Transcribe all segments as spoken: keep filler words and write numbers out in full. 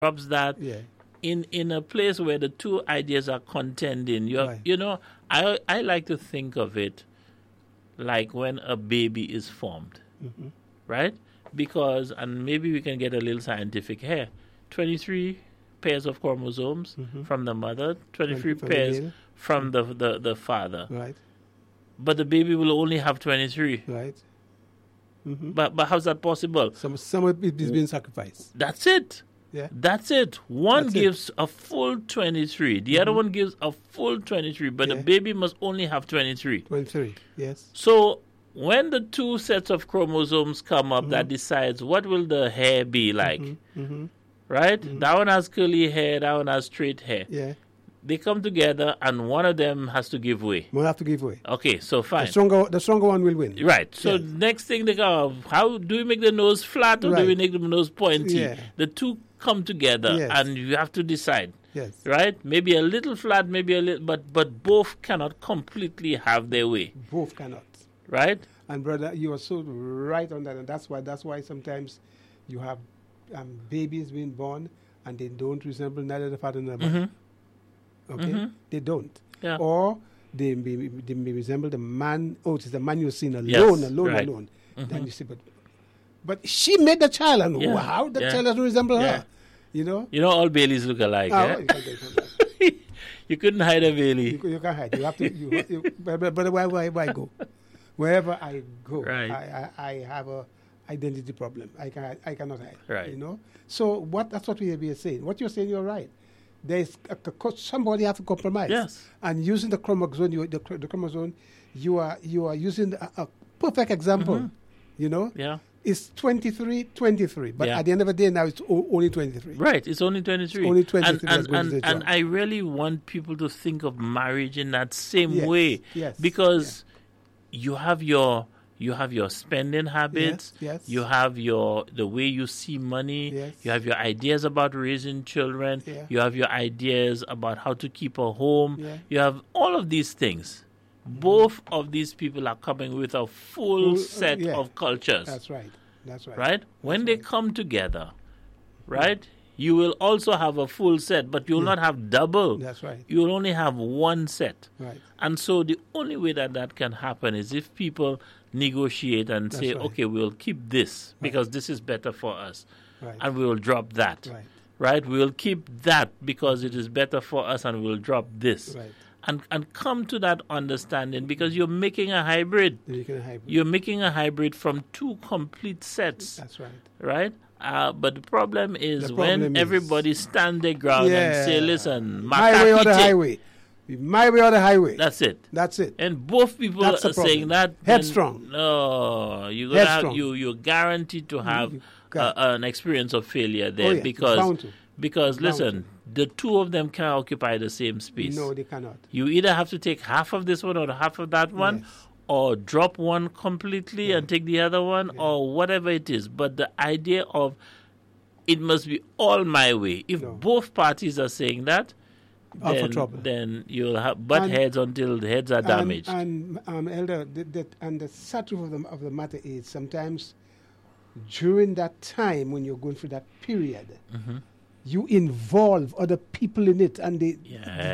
drops that Yeah. in in a place where the two ideas are contending. You have, Right. you know, I I like to think of it like when a baby is formed, Mm-hmm. right? Because, and maybe we can get a little scientific here. twenty-three pairs of chromosomes Mhm. from the mother, twenty-three From the pairs male. from the, the the father. Right. But the baby will only have twenty-three. Right. Mm-hmm. But but how's that possible? Some some of it is being sacrificed. That's it. Yeah. That's it. One That's it. gives a full twenty-three. The other one gives a full twenty-three, but the Yeah. baby must only have twenty-three. Twenty-three. Yes. So when the two sets of chromosomes come up that decides what will the hair be like, Mm-hmm. right? That one has curly hair, that one has straight hair. Yeah. They come together and one of them has to give way. We'll have to give way. Okay, so The fine. stronger, the stronger one will win. Right. So Yes. next thing they go, how do we make the nose flat or do Right. we make the nose pointy? Yeah. The two come together Yes. and you have to decide. Yes. Right? Maybe a little flat, maybe a little, but but both cannot completely have their way. Both cannot. Right? And brother, you are so right on that, and that's why that's why sometimes you have um, babies being born and they don't resemble neither the father nor the mother. Okay, Mhm. they don't. Yeah. Or they may, they may resemble the man. Oh, it is the man you've seen alone, Yes, alone, right. alone. Then you say, but but she made the child, and Yeah, how the yeah. child doesn't resemble Yeah. her? You know. You know, all Baileys look alike. Ah, eh? you can't get from that. You couldn't hide a Bailey. You, you can't hide. You have to. You, you, but, but, but where, where, where I go, wherever I go, Right. I, I, I have a identity problem. I can I cannot hide. Right. You know. So what? That's what we we are saying. What you're saying, you're right. There's a, a, somebody have to compromise. Yes. And using the chromosome, you, the, chr- the chromosome, you are you are using a, a perfect example. You know. Yeah. It's twenty-three, twenty-three. But Yeah. at the end of the day, now it's o- only twenty-three. Right, it's only twenty-three. It's only twenty-three And, that's and, going to and, the and job. I really want people to think of marriage in that same Yes, way. yes, Because you have your you have your spending habits, yes. you have your the way you see money, Yes. you have your ideas about raising children, Yeah. you have your ideas about how to keep a home, Yeah. you have all of these things. Both of these people are coming with a full Full, uh, set yeah. of cultures. That's right. That's right. Right? When they come together, right, you will also have a full set, but you will not have double. That's right. You will only have one set. Right. And so the only way that that can happen is if people negotiate and That's say, right. okay, we'll keep this because this is better for us. Right. And we will drop that. Right. Right? We'll keep that because it is better for us and we'll drop this. Right. And, and come to that understanding because you're making a hybrid. Then you can hybrid. You're making a hybrid from two complete sets, That's right. right? Uh, but the problem is The when problem is- everybody stand their ground and say, Yeah. listen, My way or the makakite. highway. My way or the highway. That's it. That's it. And both people That's the are saying problem. that. then, Headstrong. No, you're gonna have, Headstrong. you you're guaranteed to have you uh, got- an experience of failure there Oh, yeah, because bound to. because Bound listen, the two of them can occupy the same space. No, they cannot. You either have to take half of this one or half of that one, Yes. or drop one completely and take the other one, or whatever it is. But the idea of it must be all my way. If No. both parties are saying that, Out for then, trouble. then you'll have butt And- heads until the heads are damaged. And, and um, elder, the, the, and the sad truth of the, of the matter is sometimes during that time when you're going through that period, Mm-hmm. you involve other people in it, and they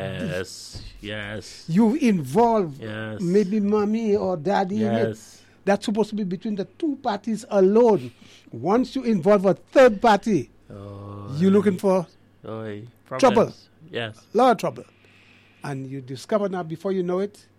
yes, yes, you involve yes, maybe mommy or daddy in it. yes. That's supposed to be between the two parties alone. Once you involve a third party, Oh, you're looking for oh, trouble. problems. Yes. a lot of trouble. And you discover now, before you know it,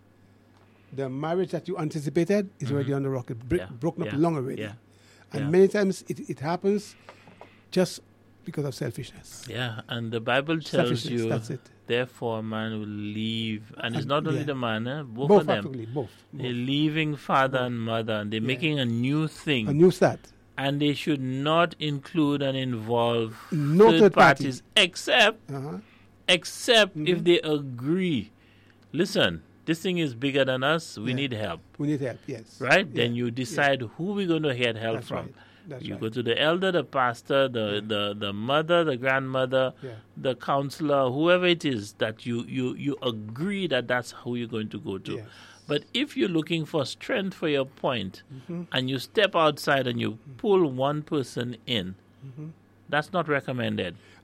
the marriage that you anticipated is already on the rock. It bro- Yeah, broken up yeah, long already. Yeah. And yeah. many times it, it happens just because of selfishness. Yeah, and the Bible tells Selfishness, you, that's it. therefore, a man will leave, and it's And- not only yeah. the man, eh? both, Both, of them. actually, both. They're both. leaving father and mother, and they're Yeah. making a new thing, A new start. and they should not include and involve No third third party. parties, except Uh-huh. except Mhm. if they agree. Listen, this thing is bigger than us. We Yeah. need help, We need help, yes. right? Yeah. Then you decide who we're going to get help That's from. right. That's You right. go to the elder, the pastor, the, the, the mother, the grandmother, Yeah. the counselor, whoever it is that you, you, you agree that that's who you're going to go to. Yes. But if you're looking for strength for your point Mm-hmm. and you step outside and you pull one person in, that's not recommended.